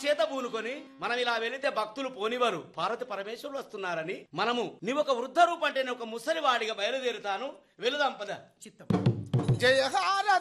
చేత పూనుకొని మనం ఇలా వెళితే భక్తులు పోనివారు, పార్వతి పరమేశ్వరులు వస్తున్నారని మనము నీ ఒక వృద్ధ రూపం అంటే ఒక ముసలివాడిగా బయలుదేరుతాను, వెళుదాం పద. చిత్తం. జయహార